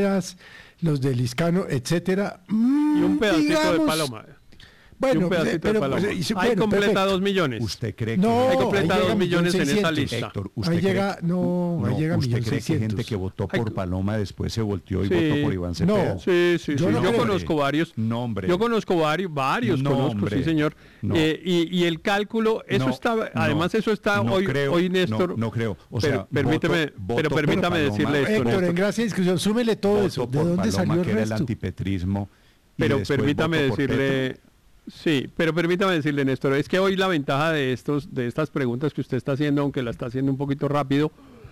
Palmeras, los de Liscano, etcétera. Y un pedacito de Paloma. Bueno, pero ahí completa perfecto. 2 millones. ¿Usted cree que No, ahí completa ahí 2 llega millones en esa 1.600.000. lista? Héctor, Ahí llega, ahí llega ¿usted cree que 1.600.000. gente que votó Ay, por Paloma después se volteó y sí. votó por Iván Cepeda? No. Sí. Yo no Yo creo. conozco varios. No, hombre. Yo conozco varios No, conozco, hombre. sí, señor. No. Y el cálculo, eso No, está, no, además eso está no hoy, creo, hoy Néstor. no creo. O sea, permíteme voto por permítame Paloma. decirle esto. Héctor, Néstor. en gracia de discusión, súmele todo eso. Voto ¿De por dónde Paloma, salió que el era el resto? antipetrismo. y Pero después permítame voto por decirle, Petro. sí, pero permítame decirle, Néstor, es que hoy la ventaja de estas preguntas que usted está haciendo, aunque la está haciendo un poquito rápido,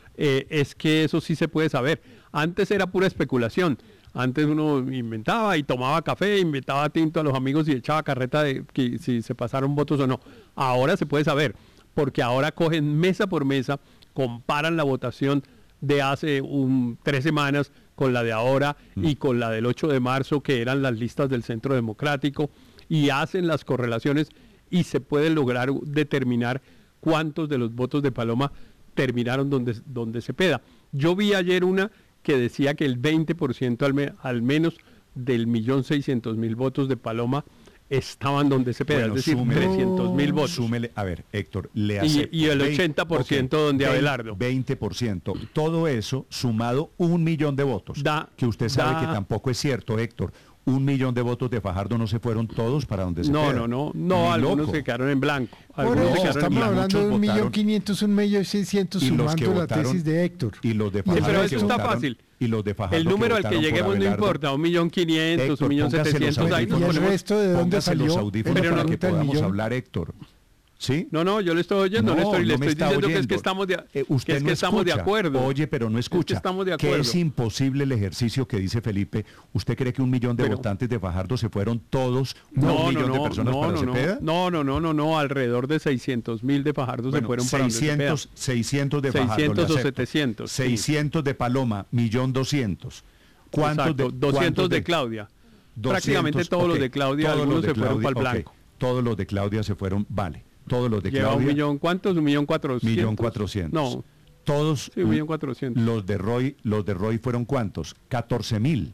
es que eso sí se puede saber. Antes era pura especulación. Antes uno inventaba y tomaba café, inventaba tinto a los amigos y echaba carreta de que si se pasaron votos o no. Ahora se puede saber, porque ahora cogen mesa por mesa, comparan la votación de hace 3 semanas con la de ahora y con la del 8 de marzo, que eran las listas del Centro Democrático, y hacen las correlaciones y se puede lograr determinar cuántos de los votos de Paloma terminaron donde Cepeda. Yo vi ayer una que decía que el 20% al menos del 1.600.000 votos de Paloma estaban donde Cepeda, Bueno, es decir, súmele, 300.000 votos. Súmele, a ver, Héctor, le hace... Y el 80% donde Abelardo. 20%. Todo eso sumado 1 millón de votos. Que usted sabe que tampoco es cierto, Héctor. 1 millón de votos de Fajardo no se fueron todos para donde Cepeda. No, algunos se quedaron en blanco. Por Algunos se eso, quedaron en estamos blanco. hablando de 1.500.000, 1.600.000 Y los que sumando la votaron, tesis de Héctor. Y los de Sí, Fajardo pero que eso está votaron, fácil. Y los de Fajardo El número al que votaron por lleguemos no Abelardo. importa, 1.500.000, Héctor, 1.700.000, ahí nos ¿Y el ponemos. resto de dónde Póngase salió? los audífonos Pero para no que pregunta del podamos millón. hablar, Héctor. ¿Sí? No, yo le estoy oyendo, Néstor, y le me estoy está diciendo que es oyendo. que estamos de, Usted que es no que estamos de escucha. acuerdo. Oye, pero no escucha. Es que estamos de que acuerdo. es imposible el ejercicio que dice Felipe. ¿Usted cree que 1 millón de Pero- votantes de Fajardo se fueron todos, un millón de personas para Cepeda? No, alrededor de 600.000 de Fajardo se fueron para donde Cepeda. 600 de Fajardo, 600 le o acepto. 700. sí. 600 de Paloma, 1.200.000. ¿Cuántos Exacto, 200 de Claudia. 200, Prácticamente todos los de Claudia, todos algunos los de se fueron Claudia, para el ok. blanco. Todos los de Claudia se fueron, vale. Todos los de Lleva Claudia. 1 millón, ¿cuántos? 1.400.000. 1.400.000. No, Todos sí, 1.400.000. los de Roy fueron ¿cuántos? 14.000.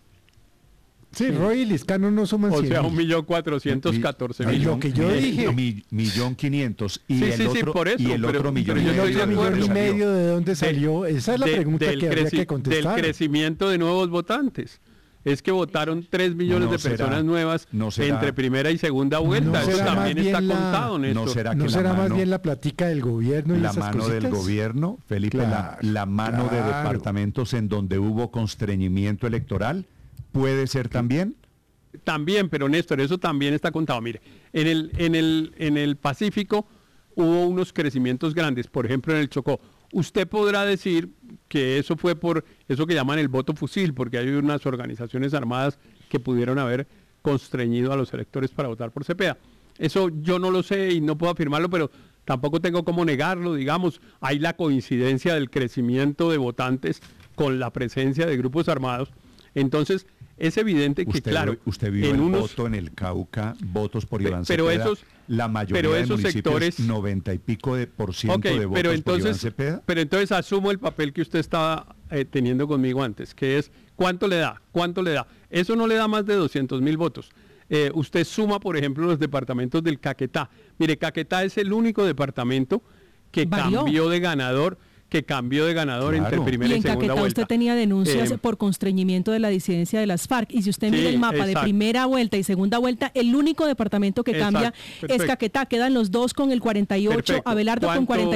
Sí, Roy y Liscano no suman O 100.000. sea, 1.414.000. Lo que yo dije. 1.500.000 y Sí, el sí, otro por eso, y el pero- otro millón pero yo y estoy de medio, acuerdo. ¿de dónde ¿1,5 salió? millones de dónde salió? Esa es la pregunta que habría que contestar. Del crecimiento de nuevos votantes. Es que votaron 3 millones No de será, personas nuevas no será. entre primera y segunda vuelta. No Eso será también más está bien la- contado, Néstor. No será ¿No que será la más mano, bien la platica del gobierno y la esas mano del cositas? gobierno, Felipe, Claro, la mano de claro. departamentos en donde hubo constreñimiento electoral puede ser también? También, pero Néstor, eso también está contado. Mire, en el Pacífico hubo unos crecimientos grandes, por ejemplo en el Chocó. Usted podrá decir que eso fue por eso que llaman el voto fusil, porque hay unas organizaciones armadas que pudieron haber constreñido a los electores para votar por Cepeda. Eso yo no lo sé y no puedo afirmarlo, pero tampoco tengo cómo negarlo, digamos. Hay la coincidencia del crecimiento de votantes con la presencia de grupos armados. Entonces, es evidente que, claro, usted vio en el unos... voto en el Cauca, votos por Iván pero Cepeda, esos- la mayoría pero de esos municipios, sectores- 90 y pico de por ciento Ok, de votos pero por Iván entonces, Cepeda. pero entonces asumo el papel que usted estaba teniendo conmigo antes, que es ¿cuánto le da? ¿Cuánto le da? Eso no le da más de 200.000 votos. Usted suma, por ejemplo, los departamentos del Caquetá. Mire, Caquetá es el único departamento que Varió. cambió de ganador Claro. entre primera Y y en segunda Caquetá vuelta. usted tenía denuncias Eh, por constreñimiento de la disidencia de las FARC. Y si usted Sí, mira el mapa de exacto. primera vuelta y segunda vuelta, el único departamento que Exacto, cambia es perfecto. Caquetá. Quedan los dos con el 48%, Perfecto. Abelardo con ¿Cuánto?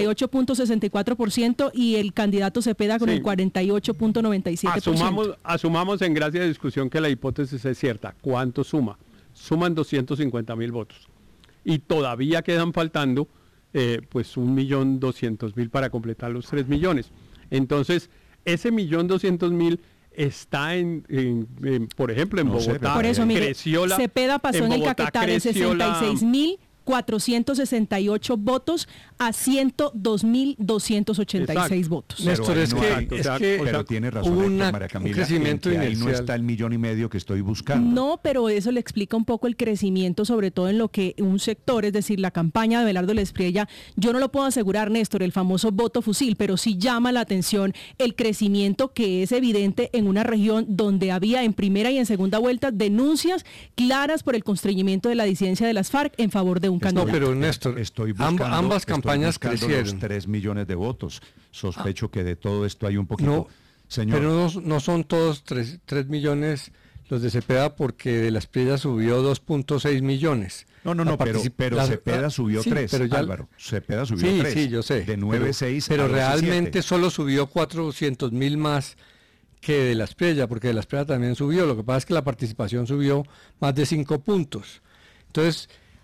48.64% y el candidato Cepeda con Sí. el 48.97%. Asumamos en gracia de discusión que la hipótesis es cierta. ¿Cuánto suma? Suman 250.000 votos. Y todavía quedan faltando pues 1.200.000 para completar los 3 millones. Entonces, ese 1.200.000 está por ejemplo, en No sé, Bogotá. Por eso, mire, creció Cepeda pasó en el Bogotá Caquetá de creció la- 66.000 468 votos a 102.286 votos. Néstor, pero tiene razón, María Camila, un crecimiento en que ahí no inercial. está el 1,5 millones que estoy buscando. No, pero eso le explica un poco el crecimiento, sobre todo en lo que un sector, es decir, la campaña de Abelardo Lespriella, yo no lo puedo asegurar, Néstor, el famoso voto fusil, pero sí llama la atención el crecimiento que es evidente en una región donde había en primera y en segunda vuelta denuncias claras por el constreñimiento de la disidencia de las FARC en favor de un candidato. No, pero Néstor, ambas campañas crecieron. Los 3 millones de votos. Sospecho que de todo esto hay un poquito. No, señor. Pero no son todos 3 millones los de Cepeda, porque de las Priella subió 2.6 millones. No, pero Cepeda subió 3, Álvaro. Cepeda subió 3. Sí, yo sé. De 9.6 pero a realmente solo subió 400.000 más que de las Priella, porque de las Priella también subió. Lo que pasa es que la participación subió más de 5 puntos. Entonces,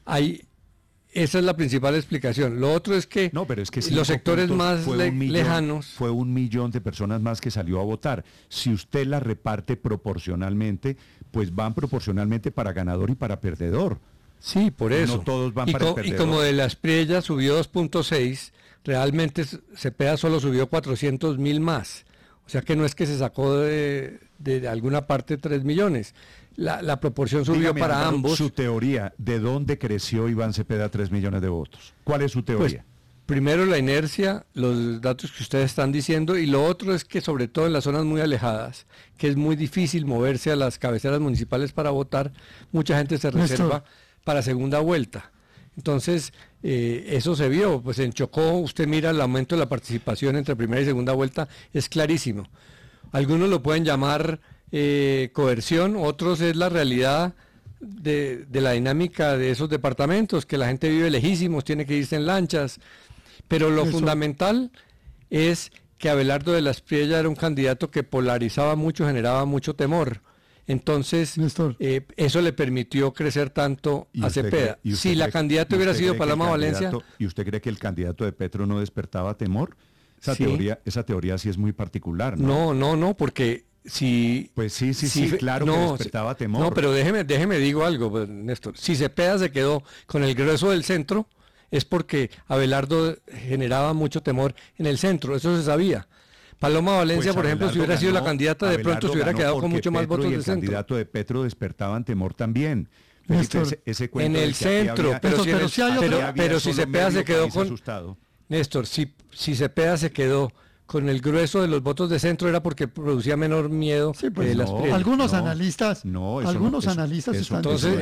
esa es la principal explicación. Lo otro es que, los sectores más lejanos... Fue 1 millón de personas más que salió a votar. Si usted la reparte proporcionalmente, pues van proporcionalmente para ganador y para perdedor. Sí, por eso. No todos van para el perdedor. Y como de las Priella subió 2.6, realmente Cepeda solo subió 400.000 más. O sea que no es que se sacó de alguna parte 3 millones. La proporción subió. Dígame, para Álvaro, ambos. Su teoría, ¿de dónde creció Iván Cepeda 3 millones de votos? ¿Cuál es su teoría? Pues, primero la inercia, los datos que ustedes están diciendo, y lo otro es que sobre todo en las zonas muy alejadas, que es muy difícil moverse a las cabeceras municipales para votar, mucha gente se reserva para segunda vuelta. Entonces, eso se vio, pues en Chocó usted mira el aumento de la participación entre primera y segunda vuelta, es clarísimo. Algunos lo pueden llamar coerción, otros es la realidad de la dinámica de esos departamentos, que la gente vive lejísimos, tiene que irse en lanchas, pero lo fundamental es que Abelardo de las Priella era un candidato que polarizaba mucho, generaba mucho temor. Entonces, eso le permitió crecer tanto a Cepeda. Si la candidata hubiera sido Paloma Valencia... ¿Y usted cree que el candidato de Petro no despertaba temor? Esa teoría sí es muy particular, ¿no? No, porque si... Pues sí, claro que despertaba temor. No, pero déjeme digo algo, pues, Néstor. Si Cepeda se quedó con el grueso del centro, es porque Abelardo generaba mucho temor en el centro, eso se sabía. Paloma Valencia, por ejemplo, si hubiera sido la candidata, de pronto se hubiera quedado con mucho más votos del centro. El candidato de Petro despertaban temor también. Ese cuento en el centro, pero si Cepeda se quedó con... Asustado. Néstor, si Cepeda se quedó con el grueso de los votos de centro era porque producía menor miedo de las Priella. Algunos analistas están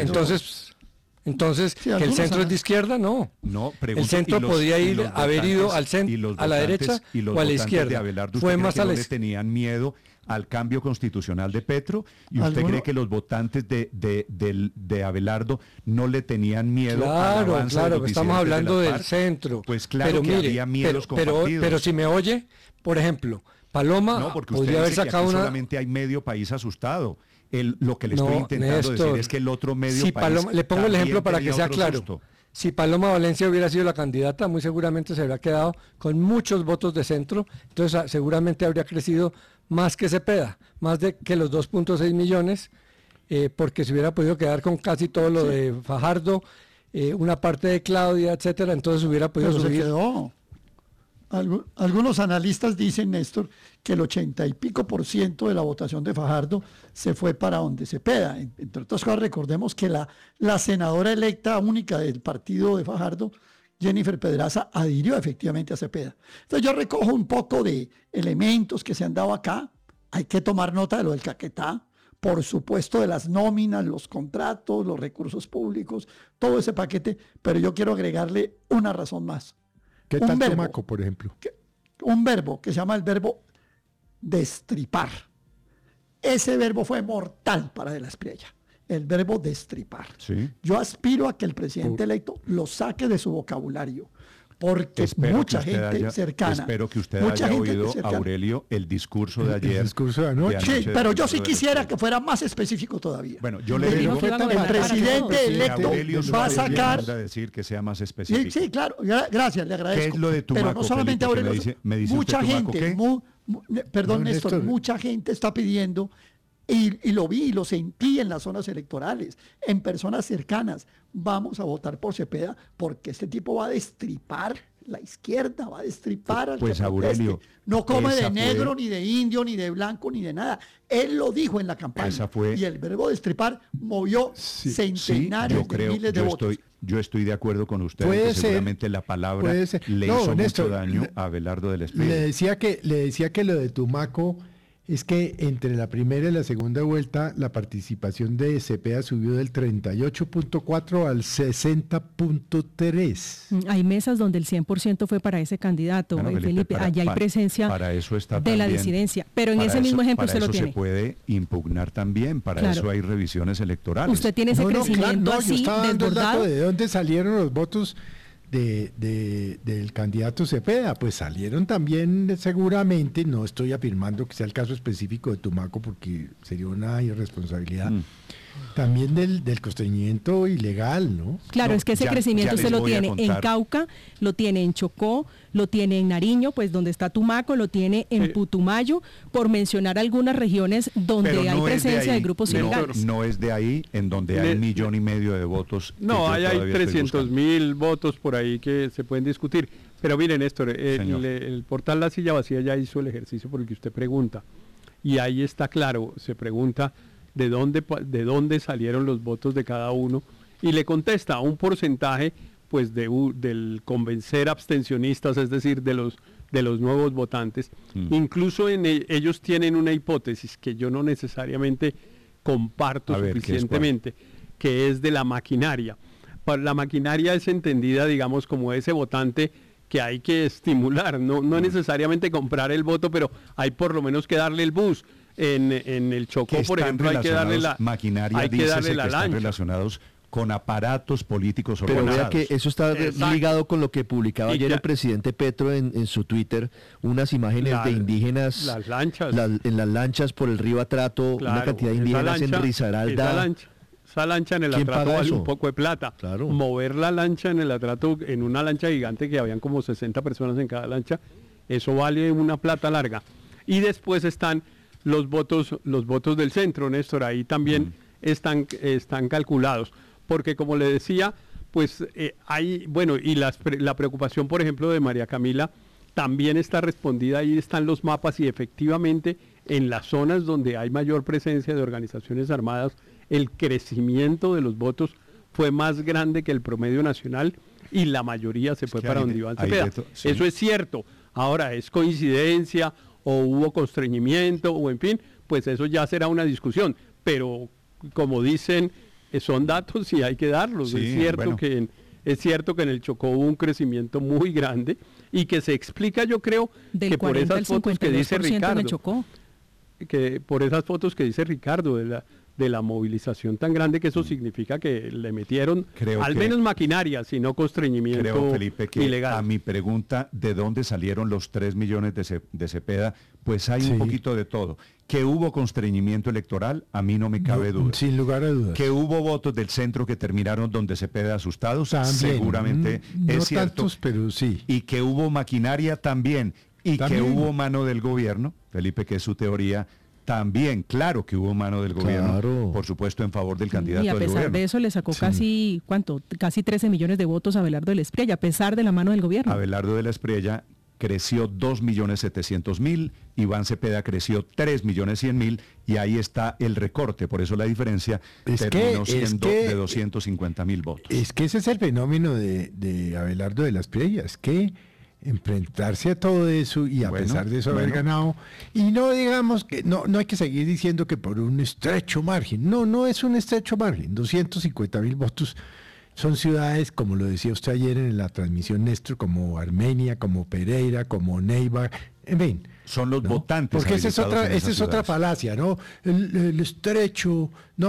Entonces, que el centro es de izquierda, no. El centro podía haber ido al centro, a la derecha o a la izquierda. Fue más a la izquierda. ¿Tenían miedo al cambio constitucional de Petro? ¿Y usted cree que los votantes de Abelardo no le tenían miedo al avance de los estamos hablando del centro. Pues claro que había miedos compartidos. Pero si me oye, por ejemplo, Paloma podría haber sacado una... solamente hay medio país asustado. Lo que le estoy intentando decir es que el otro medio país... Le pongo el ejemplo para que sea claro. Susto. Si Paloma Valencia hubiera sido la candidata, muy seguramente se habría quedado con muchos votos de centro, entonces seguramente habría crecido más que Cepeda, más de que los 2.6 millones, porque se hubiera podido quedar con casi todo lo de Fajardo, una parte de Claudia, etcétera, entonces hubiera podido subir. Se quedó. Algunos analistas dicen, Néstor, que el 80 y pico % de la votación de Fajardo se fue para donde Cepeda. Entre otras cosas, recordemos que la senadora electa única del partido de Fajardo, Jennifer Pedraza, adhirió efectivamente a Cepeda. Entonces yo recojo un poco de elementos que se han dado acá. Hay que tomar nota de lo del Caquetá, por supuesto de las nóminas, los contratos, los recursos públicos, todo ese paquete, pero yo quiero agregarle una razón más. ¿Qué tal Tumaco, por ejemplo? Un verbo que se llama el verbo destripar. Ese verbo fue mortal para De las Priella. El verbo destripar. ¿Sí? Yo aspiro a que el presidente electo lo saque de su vocabulario, porque mucha gente cercana. Espero que usted haya oído, Aurelio, el discurso de ayer. El discurso de anoche. Sí, pero yo sí quisiera que fuera más específico todavía. Bueno, yo le digo que el presidente electo va a sacar... decir que sea más específico. Sí, claro, gracias, le agradezco. ¿Qué es lo de Tumaco, pero no solamente Felipe, Aurelio, me dice mucha usted, Tumaco, gente, perdón, Néstor, mucha gente está pidiendo Y lo vi y lo sentí en las zonas electorales, en personas cercanas. Vamos a votar por Cepeda porque este tipo va a destripar la izquierda, va a destripar al pues que proteste. Aurelio, no come de negro, fue... ni de indio, ni de blanco, ni de nada. Él lo dijo en la campaña. Y el verbo destripar movió centenares de miles de votos. Yo estoy de acuerdo con usted. Puede seguramente ser, la palabra le hizo mucho daño a Abelardo de la Espriella. Le decía que lo de Tumaco es que entre la primera y la segunda vuelta la participación de Cepeda subió del 38.4 al 60.3. Hay mesas donde el 100% fue para ese candidato, Felipe. Allá hay presencia de la disidencia. Pero en ese mismo ejemplo usted lo tiene. Se puede impugnar también, para eso hay revisiones electorales. Usted tiene ese crecimiento así yo estaba dando el desbordado. dato de dónde salieron los votos del candidato Cepeda, pues salieron también seguramente, no estoy afirmando que sea el caso específico de Tumaco porque sería una irresponsabilidad, también del constreñimiento ilegal, ¿no? Claro, es que ese crecimiento usted lo tiene en Cauca, lo tiene en Chocó, lo tiene en Nariño, pues donde está Tumaco, lo tiene en Putumayo, por mencionar algunas regiones donde hay presencia de grupos ilegales. No es de ahí en donde hay 1,5 millones de votos. No, hay 300.000 votos por ahí que se pueden discutir. Pero miren, Néstor, el portal La Silla Vacía ya hizo el ejercicio por el que usted pregunta. Y ahí está claro, se pregunta de dónde salieron los votos de cada uno y le contesta un porcentaje pues del convencer abstencionistas, es decir, de los nuevos votantes. Incluso ellos tienen una hipótesis que yo no necesariamente comparto suficientemente, que es de la maquinaria. La maquinaria es entendida, digamos, como ese votante que hay que estimular, no necesariamente comprar el voto, pero hay por lo menos que darle el bus. En el Chocó, por ejemplo, hay que darle la maquinaria, hay que darle la lancha. Están relacionados con aparatos políticos organizados. Pero vea que eso está ligado con lo que publicaba ayer el presidente Petro en su Twitter, unas imágenes de indígenas las lanchas. En las lanchas por el río Atrato, una cantidad de indígenas en Risaralda. Esa lancha en el Atrato vale un poco de plata. Claro. Mover la lancha en el Atrato, en una lancha gigante que habían como 60 personas en cada lancha, eso vale una plata larga. Y después están los votos del centro, Néstor, ahí también están calculados, porque como le decía, pues hay, bueno, y la preocupación, por ejemplo, de María Camila también está respondida, ahí están los mapas y efectivamente en las zonas donde hay mayor presencia de organizaciones armadas, el crecimiento de los votos fue más grande que el promedio nacional y la mayoría se fue para donde Iván Cepeda. Eso es cierto. Ahora, ¿es coincidencia o hubo constreñimiento o en fin? Pues eso ya será una discusión. Pero como dicen, son datos y hay que darlos. Sí, es cierto que en el Chocó hubo un crecimiento muy grande y que se explica, yo creo, que por esas fotos que dice Ricardo, que por esas fotos que dice Ricardo de la movilización tan grande, que eso significa que le metieron menos maquinaria, sino constreñimiento creo, Felipe, que ilegal. A mi pregunta, ¿de dónde salieron los 3 millones de Cepeda? Pues hay un poquito de todo. Que hubo constreñimiento electoral, a mí no me cabe duda. Sin lugar a dudas. Que hubo votos del centro que terminaron donde Cepeda asustados, también, seguramente es cierto. Tantos, pero sí. Y que hubo maquinaria también. Y que hubo mano del gobierno, Felipe, que es su teoría. También, claro que hubo mano del gobierno, por supuesto, en favor del candidato del gobierno. Y a pesar de eso le sacó casi 13 millones de votos a Abelardo de la Espriella, a pesar de la mano del gobierno. Abelardo de la Espriella creció 2.700.000, Iván Cepeda creció 3.100.000 y ahí está el recorte, por eso la diferencia terminó siendo de 250.000 votos. Es que ese es el fenómeno de Abelardo de la Espriella, es que enfrentarse a todo eso y a pesar de eso haber ganado, y no digamos que no hay que seguir diciendo que por un estrecho margen, no es un estrecho margen, 250.000 votos. Son ciudades, como lo decía usted ayer en la transmisión, Néstor, como Armenia, como Pereira, como Neiva, en fin. Son los votantes. Porque esa es otra falacia, ¿no? El estrecho,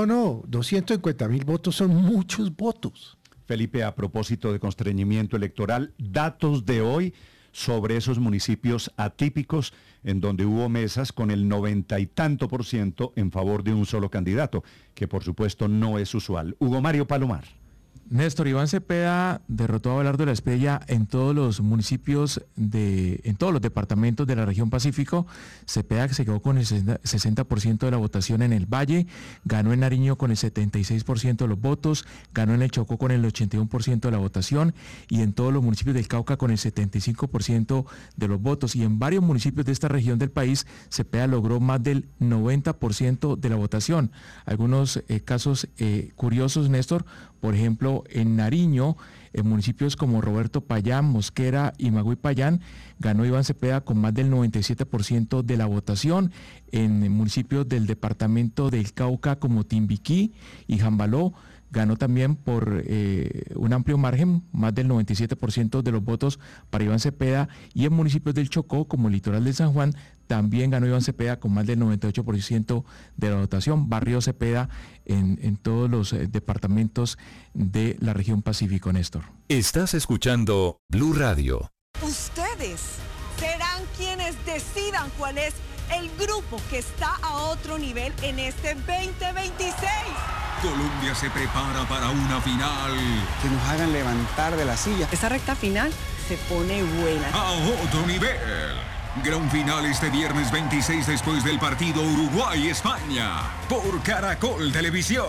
250.000 votos son muchos votos. Felipe, a propósito de constreñimiento electoral, datos de hoy sobre esos municipios atípicos en donde hubo mesas con el 90 y tanto % en favor de un solo candidato, que por supuesto no es usual. Hugo Mario Palomar. Néstor, Iván Cepeda derrotó a Abelardo de la Espriella en todos los municipios, en todos los departamentos de la región Pacífico. Cepeda se quedó con el 60% de la votación en el Valle, ganó en Nariño con el 76% de los votos, ganó en el Chocó con el 81% de la votación y en todos los municipios del Cauca con el 75% de los votos. Y en varios municipios de esta región del país, Cepeda logró más del 90% de la votación. Algunos casos curiosos, Néstor. Por ejemplo, en Nariño, en municipios como Roberto Payán, Mosquera y Magüey Payán, ganó Iván Cepeda con más del 97% de la votación. En municipios del departamento del Cauca como Timbiquí y Jambaló, ganó también por un amplio margen, más del 97% de los votos para Iván Cepeda, y en municipios del Chocó, como el Litoral de San Juan, también ganó Iván Cepeda con más del 98% de la votación. Barrió Cepeda en todos los departamentos de la región Pacífico, Néstor. Estás escuchando Blue Radio. Ustedes serán quienes decidan cuál es el grupo que está a otro nivel en este 2026. Colombia se prepara para una final que nos hagan levantar de la silla. Esta recta final se pone buena. A otro nivel. Gran final este viernes 26 después del partido Uruguay-España por Caracol Televisión.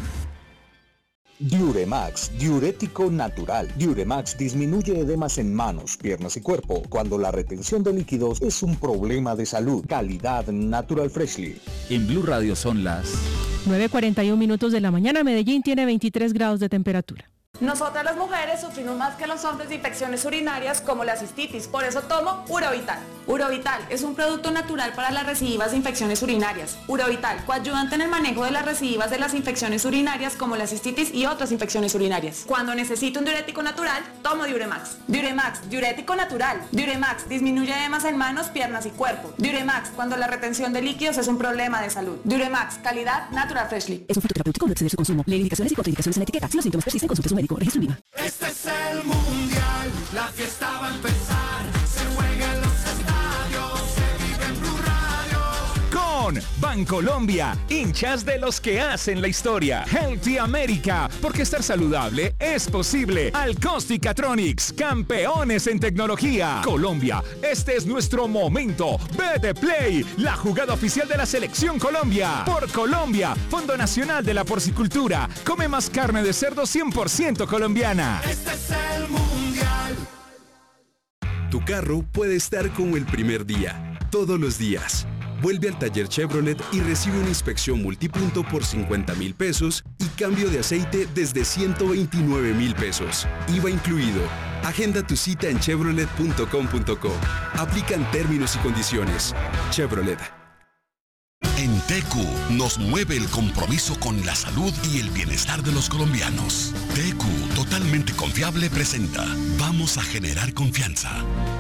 Diuremax, diurético natural. Diuremax disminuye edemas en manos, piernas y cuerpo cuando la retención de líquidos es un problema de salud. Calidad Natural Freshly. En Blue Radio son las 9:41 de la mañana. Medellín tiene 23 grados de temperatura. Nosotras las mujeres sufrimos más que los hombres de infecciones urinarias como la cistitis, por eso tomo Urovital. Urovital es un producto natural para las recidivas de infecciones urinarias. Urovital, coadyuvante en el manejo de las recidivas de las infecciones urinarias como la cistitis y otras infecciones urinarias. Cuando necesito un diurético natural, tomo Diuremax. Diuremax, diurético natural. Diuremax disminuye edemas en manos, piernas y cuerpo. Diuremax, cuando la retención de líquidos es un problema de salud. Diuremax, calidad Natural Freshly. Es un fitoterapéutico, no exceder su consumo. Lee indicaciones y contraindicaciones en la etiqueta. Si los síntomas persisten, consulte a su médico. Registro INVIMA. Este es el mundial, la fiesta va a empezar. Se juega en los estadios, se vive en Blue Radio. Con Bancolombia, hinchas de los que hacen la historia. Healthy America, porque estar saludable es posible. Alcostic-Catronics, campeones en tecnología. Colombia, este es nuestro momento. Vete Play, la jugada oficial de la Selección Colombia. Por Colombia, Fondo Nacional de la Porcicultura. Come más carne de cerdo 100% colombiana. Este es el mundial. Tu carro puede estar como el primer día, todos los días. Vuelve al taller Chevrolet y recibe una inspección multipunto por 50,000 pesos y cambio de aceite desde 129,000 pesos. IVA incluido. Agenda tu cita en chevrolet.com.co. Aplican términos y condiciones. Chevrolet. En TQ nos mueve el compromiso con la salud y el bienestar de los colombianos. TQ, totalmente confiable, presenta Vamos a generar confianza.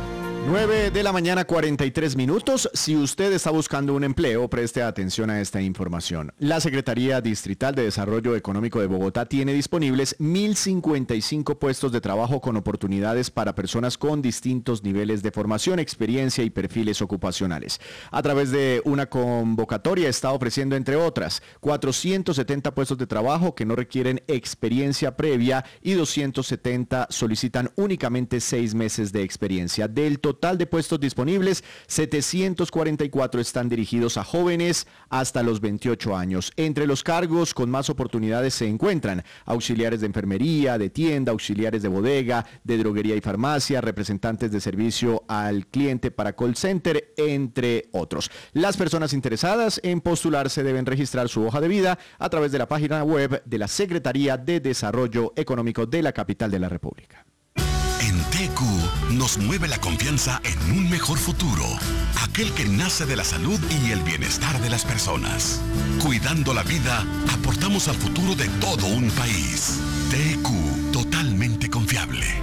9:43 a.m. Si usted está buscando un empleo, preste atención a esta información. La Secretaría Distrital de Desarrollo Económico de Bogotá tiene disponibles 1.055 puestos de trabajo con oportunidades para personas con distintos niveles de formación, experiencia y perfiles ocupacionales. A través de una convocatoria está ofreciendo, entre otras, 470 puestos de trabajo que no requieren experiencia previa y 270 solicitan únicamente 6 meses de experiencia. Del total de puestos disponibles, 744 están dirigidos a jóvenes hasta los 28 años. Entre los cargos con más oportunidades se encuentran auxiliares de enfermería, de tienda, auxiliares de bodega, de droguería y farmacia, representantes de servicio al cliente para call center, entre otros. Las personas interesadas en postularse deben registrar su hoja de vida a través de la página web de la Secretaría de Desarrollo Económico de la capital de la República. En TQ nos mueve la confianza en un mejor futuro, aquel que nace de la salud y el bienestar de las personas. Cuidando la vida, aportamos al futuro de todo un país. TQ, totalmente confiable.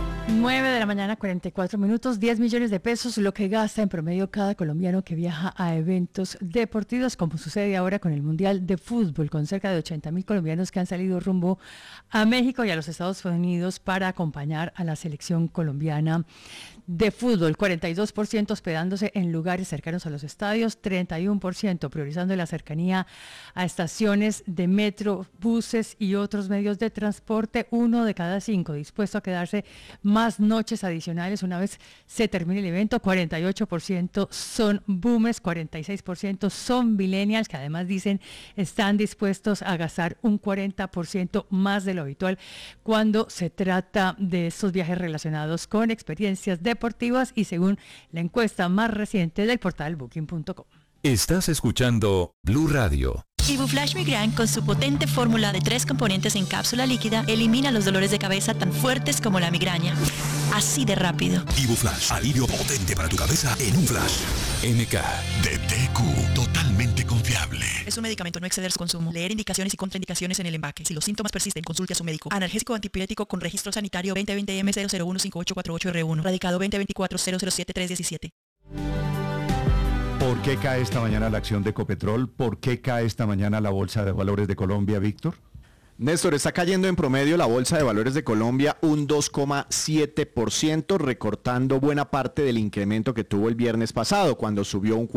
9 de la mañana, 44 minutos, 10 millones de pesos, lo que gasta en promedio cada colombiano que viaja a eventos deportivos, como sucede ahora con el Mundial de Fútbol, con cerca de 80.000 colombianos que han salido rumbo a México y a los Estados Unidos para acompañar a la selección colombiana de fútbol. 42% hospedándose en lugares cercanos a los estadios, 31% priorizando la cercanía a estaciones de metro, buses y otros medios de transporte. 1 de cada 5 dispuesto a quedarse más noches adicionales una vez se termine el evento. 48% son boomers, 46% son millennials, que además dicen están dispuestos a gastar un 40% más de lo habitual cuando se trata de estos viajes relacionados con experiencias deportivas, y según la encuesta más reciente del portal Booking.com. Estás escuchando Blue Radio. Ibuflash Migran, con su potente fórmula de 3 componentes en cápsula líquida, elimina los dolores de cabeza tan fuertes como la migraña. Así de rápido. Ibuflash, alivio potente para tu cabeza en un flash. MK de TQ, totalmente confiable. Es un medicamento, no exceder su consumo. Leer indicaciones y contraindicaciones en el empaque. Si los síntomas persisten, consulte a su médico. Analgésico antipirético con registro sanitario 2020M0015848R1. Radicado 2024-007317. ¿Por qué cae esta mañana la acción de Ecopetrol? ¿Por qué cae esta mañana la Bolsa de Valores de Colombia, Víctor? Néstor, está cayendo en promedio la Bolsa de Valores de Colombia un 2,7%, recortando buena parte del incremento que tuvo el viernes pasado, cuando subió un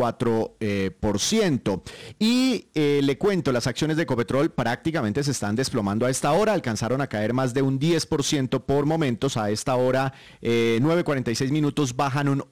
4%. Y le cuento, las acciones de Ecopetrol prácticamente se están desplomando a esta hora, alcanzaron a caer más de un 10% por momentos. A esta hora, 9:46 minutos, bajan un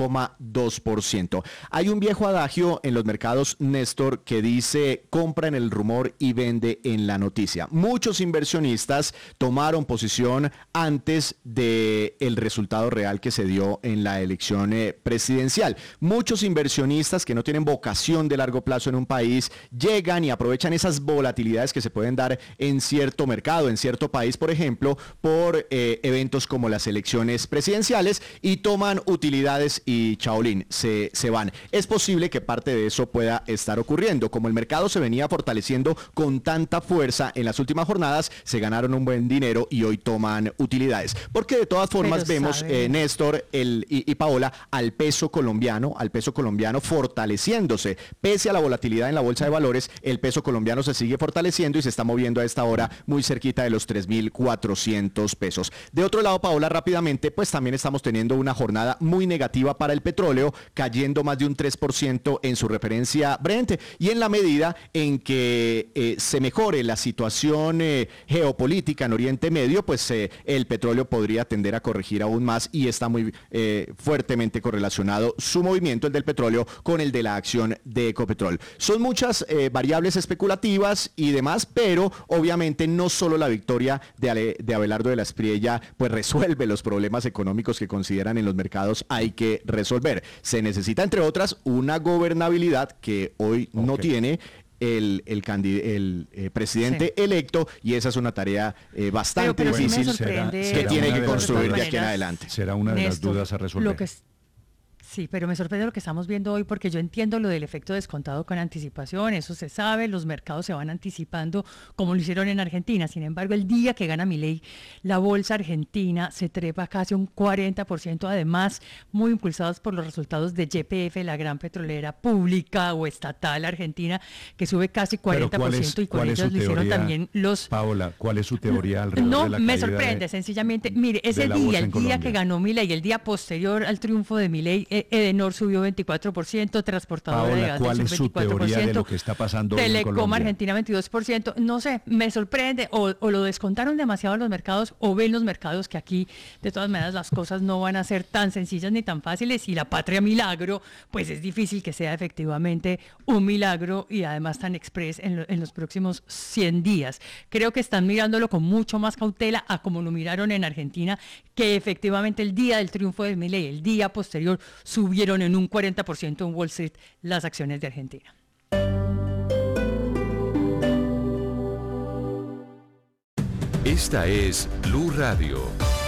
8,2%. Hay un viejo adagio en los mercados, Néstor, que dice: compra en el rumor y vende en la noticia. Muchos inversionistas tomaron posición antes del resultado real que se dio en la elección presidencial. Muchos inversionistas que no tienen vocación de largo plazo en un país llegan y aprovechan esas volatilidades que se pueden dar en cierto mercado, en cierto país, por ejemplo, por eventos como las elecciones presidenciales, y toman utilidades y chaolín, se van. Es posible que parte de eso pueda estar ocurriendo. Como el mercado se venía fortaleciendo con tanta fuerza en las últimas jornadas, se ganaron un buen dinero y hoy toman utilidades. Porque de todas formas vemos, Néstor y Paola, al peso colombiano fortaleciéndose. Pese a la volatilidad en la Bolsa de Valores, el peso colombiano se sigue fortaleciendo y se está moviendo a esta hora muy cerquita de los 3.400 pesos. De otro lado, Paola, rápidamente, pues también estamos teniendo una jornada muy negativa para el petróleo, cayendo más de un 3% en su referencia Brent, y en la medida en que se mejore la situación geopolítica en Oriente Medio, pues el petróleo podría tender a corregir aún más, y está muy fuertemente correlacionado su movimiento, el del petróleo, con el de la acción de Ecopetrol. Son muchas variables especulativas y demás, pero obviamente no solo la victoria de Abelardo de la Espriella pues resuelve los problemas económicos que consideran en los mercados hay que resolver. Se necesita, entre otras, una gobernabilidad que hoy no tiene el presidente electo, y esa es una tarea bastante difícil que tiene que construir de aquí en adelante. Será una de las dudas a resolver. Sí, pero me sorprende lo que estamos viendo hoy, porque yo entiendo lo del efecto descontado con anticipación, eso se sabe, los mercados se van anticipando como lo hicieron en Argentina. Sin embargo, el día que gana Milei, la bolsa argentina se trepa casi un 40%, además muy impulsados por los resultados de YPF, la gran petrolera pública o estatal argentina, que sube casi 40%, y con ellos lo hicieron también los... Paola, ¿cuál es su teoría alrededor de la caída? No, me sorprende, sencillamente, mire, ese día, el día que ganó Milei, el día posterior al triunfo de Milei, Edenor subió 24%, Transportadora de Gas ¿cuál es su teoría de lo que está pasando Telecom Argentina 22%, no sé, me sorprende, o lo descontaron demasiado los mercados, o ven los mercados que aquí de todas maneras las cosas no van a ser tan sencillas ni tan fáciles, y la patria milagro, pues es difícil que sea efectivamente un milagro, y además tan express en los próximos 100 días. Creo que están mirándolo con mucho más cautela a como lo miraron en Argentina, que efectivamente el día del triunfo de Milei, el día posterior, subieron en un 40% en Wall Street las acciones de Argentina. Esta es Blue Radio.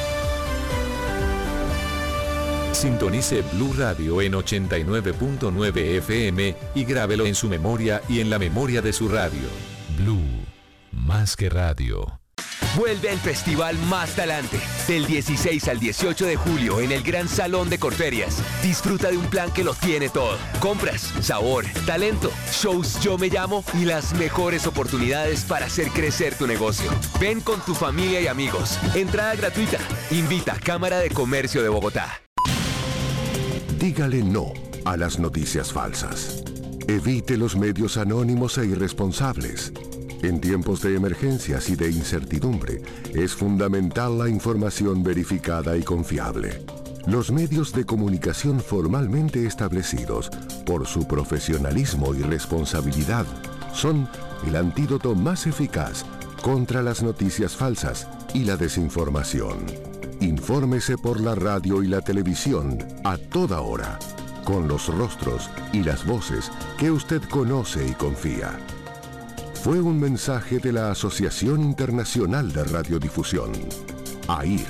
Sintonice Blue Radio en 89.9 FM y grábelo en su memoria y en la memoria de su radio. Blue, más que radio. vuelve al festival Más Talante. Del 16 al 18 de julio en el Gran Salón de Corferias. Disfruta de un plan que lo tiene todo. Compras, sabor, talento, shows Yo Me Llamo y las mejores oportunidades para hacer crecer tu negocio. Ven con tu familia y amigos. Entrada gratuita. Invita Cámara de Comercio de Bogotá. Dígale no a las noticias falsas. Evite los medios anónimos e irresponsables. En tiempos de emergencias y de incertidumbre, es fundamental la información verificada y confiable. Los medios de comunicación formalmente establecidos, por su profesionalismo y responsabilidad, son el antídoto más eficaz contra las noticias falsas y la desinformación. Infórmese por la radio y la televisión a toda hora, con los rostros y las voces que usted conoce y confía. Fue un mensaje de la Asociación Internacional de Radiodifusión, AIR.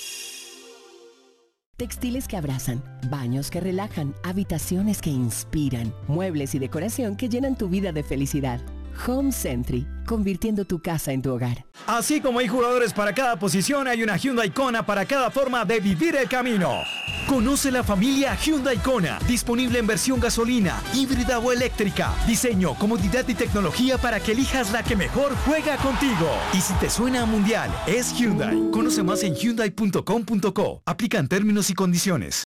Textiles que abrazan, baños que relajan, habitaciones que inspiran, muebles y decoración que llenan tu vida de felicidad. Home Sentry, convirtiendo tu casa en tu hogar. Así como hay jugadores para cada posición, hay una Hyundai Kona para cada forma de vivir el camino. Conoce la familia Hyundai Kona, disponible en versión gasolina, híbrida o eléctrica. Diseño, comodidad y tecnología para que elijas la que mejor juega contigo. Y si te suena a mundial, es Hyundai. Conoce más en hyundai.com.co. Aplican términos y condiciones.